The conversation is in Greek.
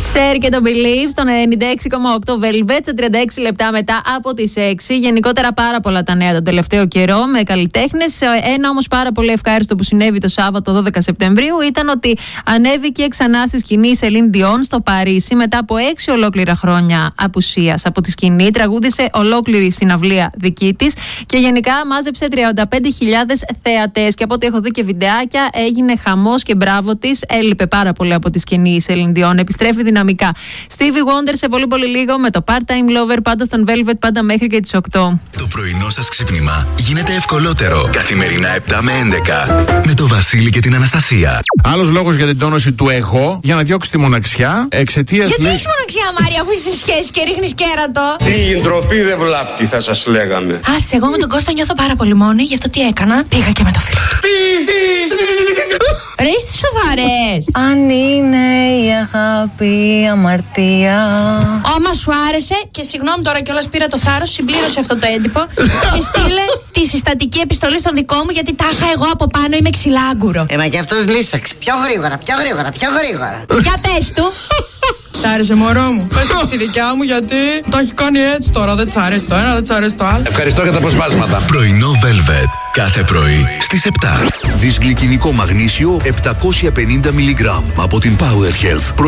Cher και το Believe στον 96,8 Velvet σε 36 λεπτά μετά από τις 6. Γενικότερα πάρα πολλά τα νέα τον τελευταίο καιρό με καλλιτέχνες. Ένα όμως πάρα πολύ ευχάριστο που συνέβη το Σάββατο 12 Σεπτεμβρίου ήταν ότι ανέβηκε ξανά στη σκηνή η Celine Dion στο Παρίσι μετά από 6 ολόκληρα χρόνια απουσίας από τη σκηνή. Τραγούδισε ολόκληρη συναυλία δική της και γενικά μάζεψε 35.000 θεατές. Και από ό,τι έχω δει και βιντεάκια, έγινε χαμός και μπράβο της. Έλειπε πάρα πολύ από τη σκηνή η Celine Dion. Επιστρέφει δυναμικά. Stevie Wonder σε πολύ πολύ λίγο με το Part-Time Lover, πάντα στον Velvet, πάντα μέχρι και τις 8. Το πρωινό σας ξύπνημα γίνεται ευκολότερο. Καθημερινά 7 με 11 με το Βασίλη και την Αναστασία. Άλλος λόγος για την τόνωση του εγώ, για να διώξει τη μοναξιά εξαιτίας. Γιατί έχεις μοναξιά, Μάρια, αφού είσαι σε σχέση και ρίχνεις κέρατο? Τι ντροπή δεν βλάπτει, θα σας λέγαμε. Άσε, εγώ με τον Κώστα νιώθω πάρα πολύ μόνη, γι' αυτό τι έκανα? Πήγα και με το φίλο του. Ρε, είστε σοβαρές? Αν είναι η αγάπη αμαρτία. Άμα σου άρεσε, και συγγνώμη τώρα κιόλας πήρα το θάρρος, συμπλήρωσε αυτό το έντυπο και στείλε τη συστατική επιστολή στον δικό μου, γιατί τάχα εγώ από πάνω είμαι ξυλάγκουρο. Μα και αυτός λύσαξε. Πιο γρήγορα, πιο γρήγορα, πιο γρήγορα. Για πες του. Σ' άρεσε, μωρό μου? Πες το στη δικιά μου, γιατί το έχει κάνει έτσι τώρα. Δεν τς αρέσει το ένα, δεν τς αρέσει το άλλο. Ευχαριστώ για τα αποσπάσματα. Πρωινό Velvet. Κάθε πρωί στις 7. Δυσγλυκινικό μαγνήσιο 750 mg από την Power Health.